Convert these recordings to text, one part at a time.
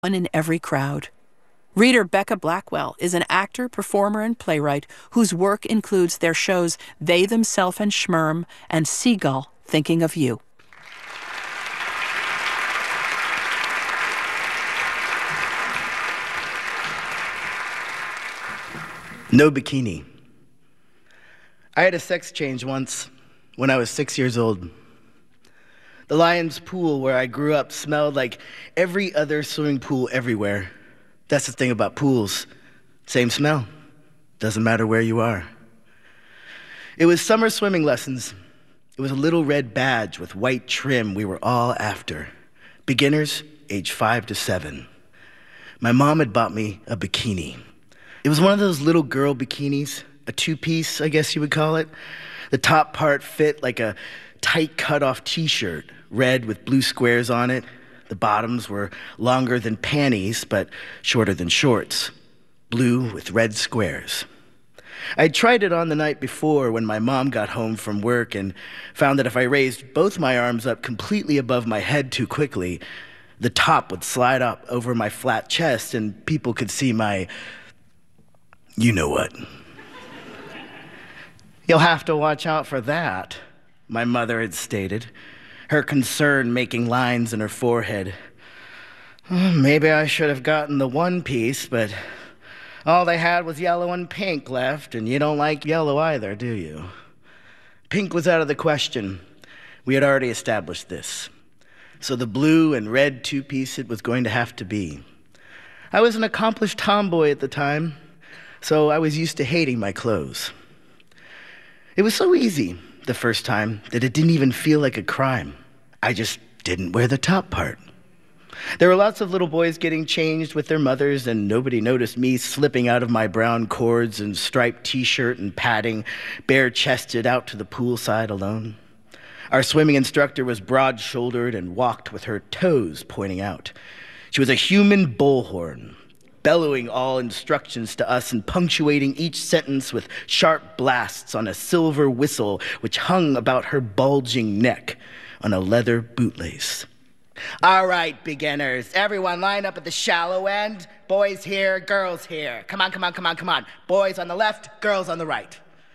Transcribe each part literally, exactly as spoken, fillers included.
One in every crowd. Reader Becca Blackwell is an actor, performer, and playwright whose work includes their shows They Themself and Schmirm and Seagull, Thinking of You. No bikini. I had a sex change once when I was six years old. The Lions pool where I grew up smelled like every other swimming pool everywhere. That's the thing about pools. Same smell. Doesn't matter where you are. It was summer swimming lessons. It was a little red badge with white trim we were all after. Beginners, age five to seven. My mom had bought me a bikini. It was one of those little girl bikinis, a two-piece, I guess you would call it. The top part fit like a tight cut-off t-shirt, red with blue squares on it. The bottoms were longer than panties, but shorter than shorts, blue with red squares. I'd tried it on the night before when my mom got home from work and found that if I raised both my arms up completely above my head too quickly, the top would slide up over my flat chest and people could see my, you know what. You'll have to watch out for that, my mother had stated, her concern making lines in her forehead. Oh, maybe I should have gotten the one piece, but all they had was yellow and pink left, and you don't like yellow either, do you? Pink was out of the question. We had already established this. So the blue and red two-piece it was going to have to be. I was an accomplished tomboy at the time, so I was used to hating my clothes. It was so easy the first time that it didn't even feel like a crime. I just didn't wear the top part. There were lots of little boys getting changed with their mothers, and nobody noticed me slipping out of my brown cords and striped t-shirt and padding, bare-chested out to the poolside alone. Our swimming instructor was broad-shouldered and walked with her toes pointing out. She was a human bullhorn, bellowing all instructions to us and punctuating each sentence with sharp blasts on a silver whistle which hung about her bulging neck on a leather bootlace. All right, beginners, everyone line up at the shallow end. Boys here, girls here. Come on, come on, come on, come on. Boys on the left, girls on the right.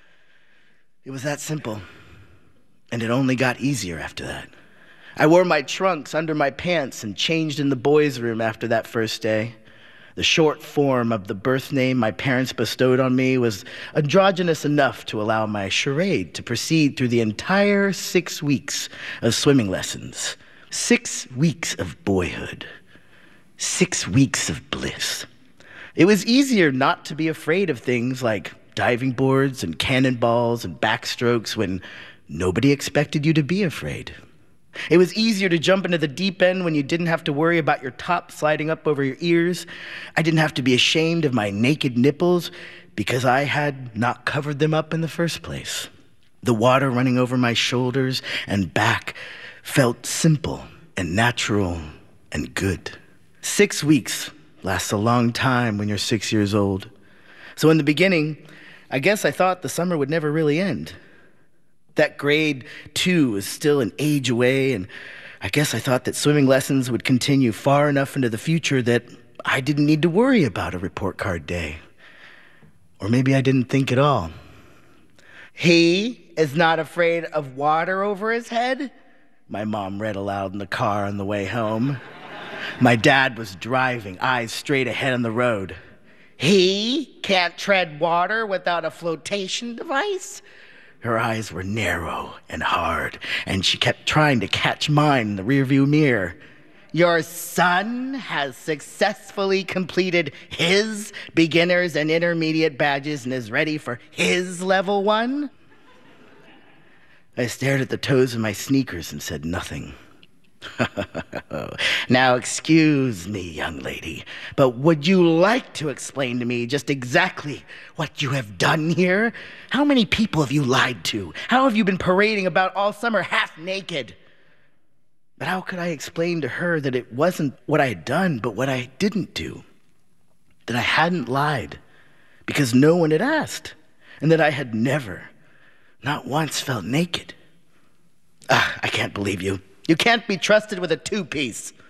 It was that simple, and it only got easier after that. I wore my trunks under my pants and changed in the boys' room after that first day. The short form of the birth name my parents bestowed on me was androgynous enough to allow my charade to proceed through the entire six weeks of swimming lessons. Six weeks of boyhood. Six weeks of bliss. It was easier not to be afraid of things like diving boards and cannonballs and backstrokes when nobody expected you to be afraid. It was easier to jump into the deep end when you didn't have to worry about your top sliding up over your ears. I didn't have to be ashamed of my naked nipples because I had not covered them up in the first place. The water running over my shoulders and back felt simple and natural and good. Six weeks lasts a long time when you're six years old. So in the beginning, I guess I thought the summer would never really end. That grade two was still an age away, and I guess I thought that swimming lessons would continue far enough into the future that I didn't need to worry about a report card day. Or maybe I didn't think at all. He is not afraid of water over his head? My mom read aloud in the car on the way home. My dad was driving, eyes straight ahead on the road. He can't tread water without a flotation device? Her eyes were narrow and hard, and she kept trying to catch mine in the rearview mirror. Your son has successfully completed his beginners and intermediate badges and is ready for his level one? I stared at the toes of my sneakers and said nothing. Now, excuse me, young lady, but would you like to explain to me just exactly what you have done here? How many people have you lied to? How have you been parading about all summer half naked? But how could I explain to her that it wasn't what I had done, but what I didn't do? That I hadn't lied because no one had asked, and that I had never, not once, felt naked. Ah, I can't believe you. You can't be trusted with a two-piece.